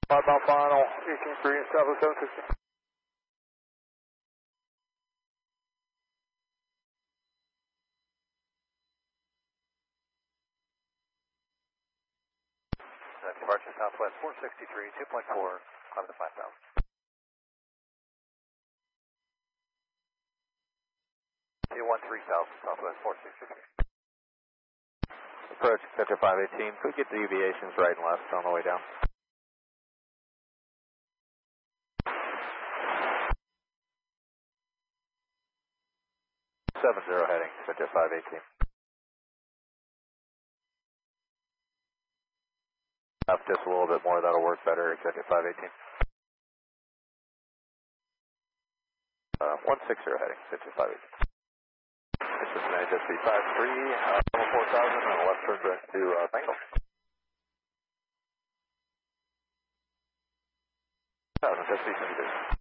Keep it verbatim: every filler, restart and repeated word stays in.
Five-bound final, eighteen three, Southwest seven sixty. Departure Southwest four sixty-three, two point four, climb to five thousand. two one three South, Southwest four sixty-three. Approach Center five eighteen, could we get deviations right and left on the way down? seven zero heading, Center five eighteen. Up just a little bit more, that'll work better, Executive five eighteen. Uh, one six zero heading, Executive five eighteen. This is an H S B five three, uh, level four thousand, and left turn direct to uh, Bengal. one thousand, just east of